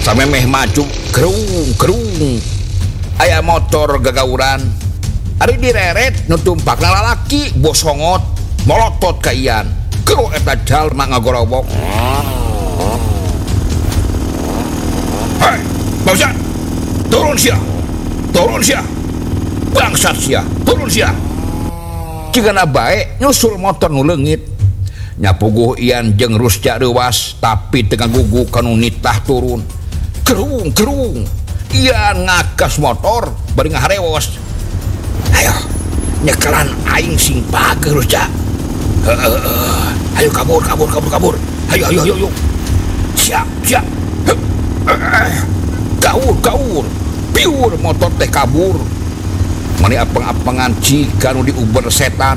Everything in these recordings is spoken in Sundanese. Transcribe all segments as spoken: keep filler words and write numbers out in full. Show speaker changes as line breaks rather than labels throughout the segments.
samemeh maju kerung kerung aya motor gagauran ari direret nu tumpakna lalaki bosongot molotot ka ian kero eta jalma ngagorobok. Hei bangsa turun sia turun sia bangsat sia turun sia cigana bae nyusul motor nu leungit nyapuguh ian jeung Rusja reuwas tapi teu guguk kanu nitah turun kerung kerung ian ngakas motor bari ngaharewos. Ayo nyekelan aing sing pageuh Rusja. Heeh ayo kabur kabur kabur kabur ayo ayo ayo, ayo. Siap siap gaur gaur piur motor teh kabur mani apeng-apengan jika nu diuber setan.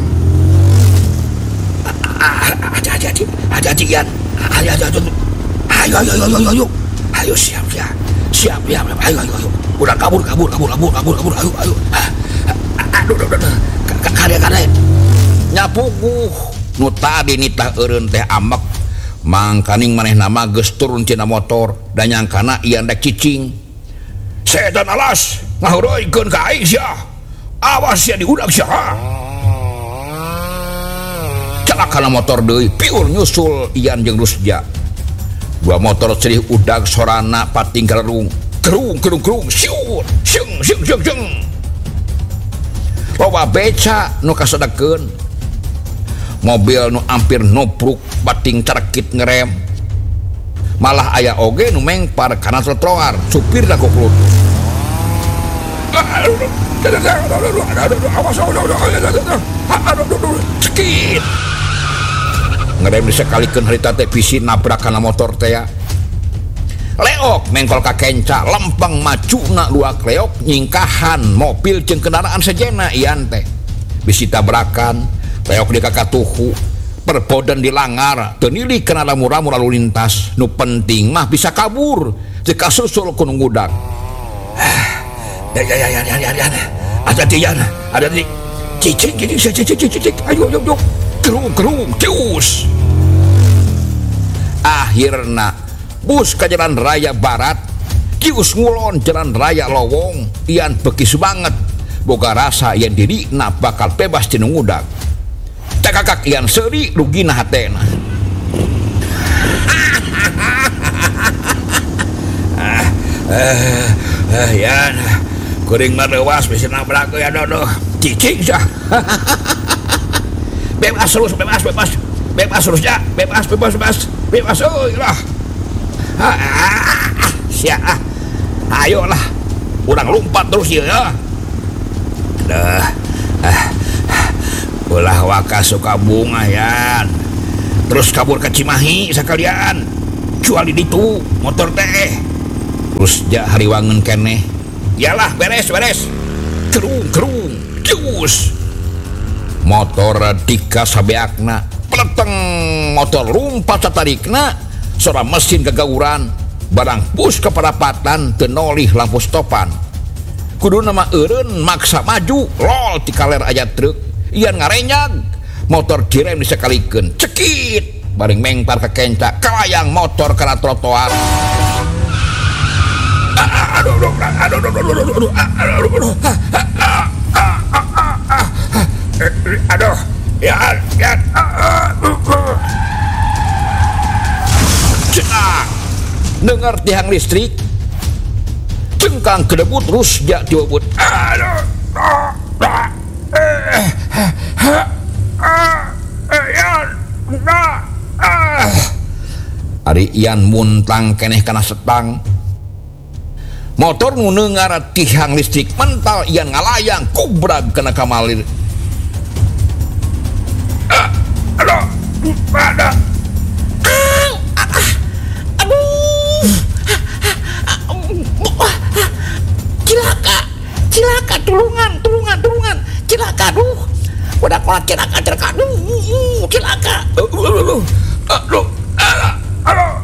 Aja aja aja aja Ian ayo ayo ayo ayo ayo ayo ayo ayo siap siap siap ya ayo ayo ayo udah kabur kabur kabur kabur kabur kabur ayo ayo aduh aduh aduh karya karya nyapuguh nu tadi nitah eureun teh amek mangkaning manehna mah geus turun tina motor da nyangkana Ian dek cicing setan alas ngaheureuykeun ka aing sia awas sia diudag sia celakana motor deui piur nyusul Ian jeung Rusja. Dua motor cerih udag sorana pating kalerung kerung kerung kerung siur siung siung siung siung loba beca nu kasodakeun mobil nu hampir nopruk pating carekit ngerem malah aya oge nu mengpar kana trotoar supir da koklut. Cekit ngerem disekalikeun harita teh bisi nabrak kana motor teh ya. Leok mengkol ka kenca lempeng majuna luak leok nyingkahan mobil jeung kendaraan sejenna Ian teh bisi tabrakan leok di kakatuhu perbodan dilanggar teu nilih kana lamuramu lalu lintas nu penting mah bisa kabur teu kasusul ku nu ngudag. Ya ya ya ya ya ya ada di Ian ada di cicing cicing cicing cicing ayo ayo ayo kerung kerung cius. Akhirna bus ke jalan raya barat kius ngulon jalan raya lowong Ian bekis banget boga rasa yang diri na bakal bebas tina ngudag cakakak Ian seuri rugina hatena. ah, eh, eh, Ian kuring marewas bisa nabrak ya dodo cicing sah. Bebas terus bebas bebas bebas terus ya bebas bebas bebas bebas euy lah. Sia ah ayolah urang lompat terus ya. Dah ah, ulah waka suka bunga ya terus kabur ke Cimahi sakalian jual di ditu motor teh terus ja hariwangeun keneh yalah beres beres kerung kerung cius motor dika sabeakna peleteng motor lumpat satarikna sora mesin gagauran barang bus keparapatan tenolih lampu stopan kudu nama eureun maksa maju lol ti kaler aya truk Ian ngarenyag motor direm disekalikeun cekit baring mengpar ke kenca kalayang motor kana trotoar. Aduh aduh aduh aduh aduh aduh aduh ya ya cenah dengar tiang listrik cengkang kedebut Rusja diobut. Aduh Ari Ian muntang keneh kana setang motor nguneungar tiang listrik mental Ian ngalayang kubrag kena kamalir. Aduh ada cilaka cilaka tulungan tulungan tulungan cilaka aduh udah kolak cilaka cilaka aduh cilaka aduh aduh aduh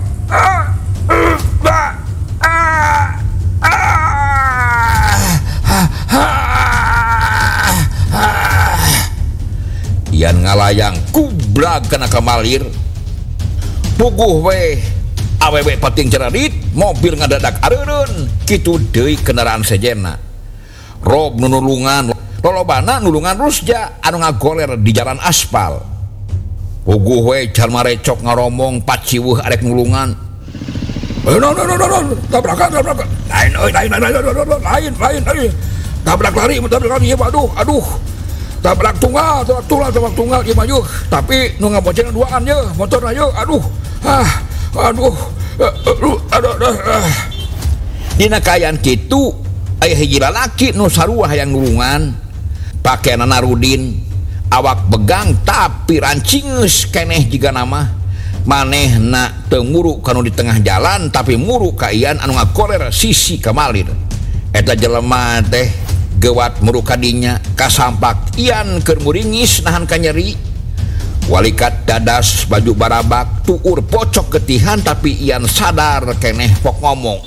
Ian ngalayang kubrag kena kamalir puguh weh awewe pating ceradit mobil ngadadak areun kitu deui kendaraan sejenna Rob nulungan lolobana nulungan rusja anu ngagoler di jalan aspal puguh we jalma recok ngaromong paciweuh arek nulungan no no no no no tabrakan tabrakan lain euy lain lain lain lain lain tabrak lari tabrak lari aduh aduh tabrak tunggal tabrak tunggal tabrak tunggal ieu mah tapi nu ngabocengan duaan ye motorna ye aduh ah aduh aduh aduh aduh dina kaayaan kitu aya hiji lalaki nu sarua hayang nulungan pakeana Narudin awak begang tapi rancingeus keneh jiga nama manehna teu muru kanu di tengah jalan tapi muru ka ian anu ngakoler sisi kamalin eta jelema teh gewat muru kadinya kasampak ian keur muringis nahan ka nyeri walikat dadas baju barabak tuur pocok getihan tapi ian sadar keneh pok ngomong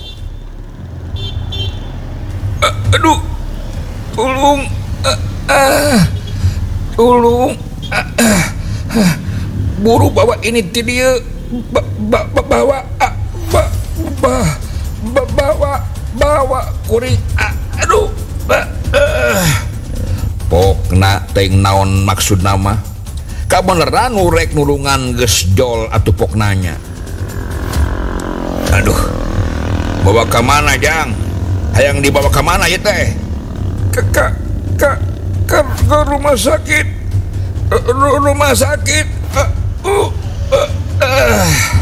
aduh tulung uh, uh, tulung uh, uh, uh, buru bawa ini ti dieu ba, ba, ba, bawa uh, ba, ba, ba, bawa bawa kuring uh, aduh uh, uh. Pokna teng naon maksud nama kabeneran urek nulungan geus jol atuh poknanya aduh bawa ke mana jang hayang dibawa ke mana ya teh ke ke ke ke, ke rumah sakit uh, rumah sakit uh, uh, uh, uh.